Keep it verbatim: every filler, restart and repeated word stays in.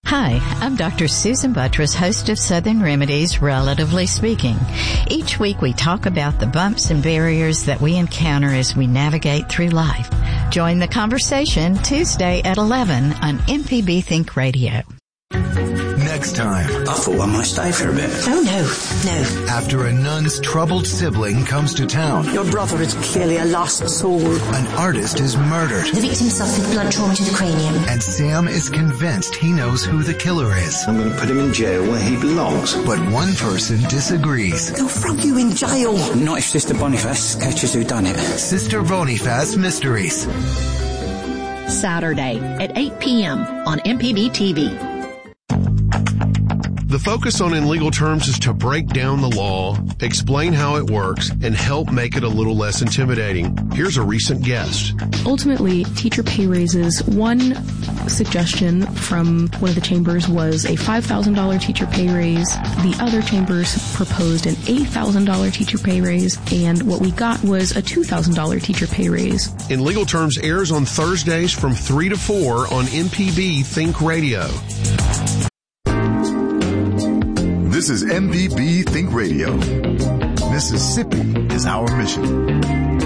Hi, I'm Doctor Susan Buttress, host of Southern Remedies, Relatively Speaking. Each week we talk about the bumps and barriers that we encounter as we navigate through life. Join the conversation Tuesday at eleven on M P B Think Radio. Next time. I thought I might stay for a bit. Oh, no, no. After a nun's troubled sibling comes to town. Your brother is clearly a lost soul. An artist is murdered. The victim suffered blunt trauma to the cranium. And Sam is convinced he knows who the killer is. I'm going to put him in jail where he belongs. But one person disagrees. They'll throw you in jail. Not if Sister Boniface catches who done it. Sister Boniface Mysteries. Saturday at eight p.m. on M P B T V. The focus on In Legal Terms is to break down the law, explain how it works, and help make it a little less intimidating. Here's a recent guest. Ultimately, teacher pay raises. One suggestion from one of the chambers was a five thousand dollars teacher pay raise. The other chambers proposed an eight thousand dollars teacher pay raise, and what we got was a two thousand dollars teacher pay raise. In Legal Terms airs on Thursdays from three to four on M P B Think Radio. This is M P B Think Radio. Mississippi is our mission.